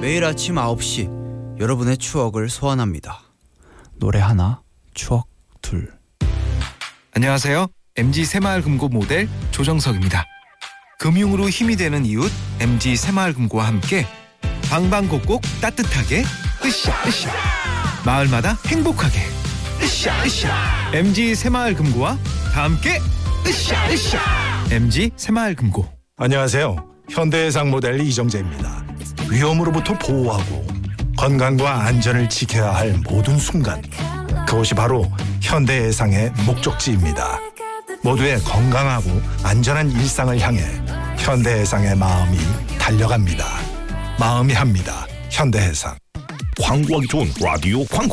매일 아침 9시 여러분의 추억을 소환합니다. 노래 하나, 추억 둘. 안녕하세요. MG 새마을금고 모델 조정석입니다. 금융으로 힘이 되는 이웃 MG 새마을금고와 함께 방방곡곡 따뜻하게 으쌰으쌰, 마을마다 행복하게 으쌰으쌰. MG 새마을금고와 다 함께 으쌰으쌰. MG 새마을금고. 안녕하세요. 현대해상 모델 이정재입니다. 위험으로부터 보호하고 건강과 안전을 지켜야 할 모든 순간, 그것이 바로 현대해상의 목적지입니다. 모두의 건강하고 안전한 일상을 향해 현대해상의 마음이 달려갑니다. 마음이 합니다. 현대해상. 광고하기 좋은 라디오 광고.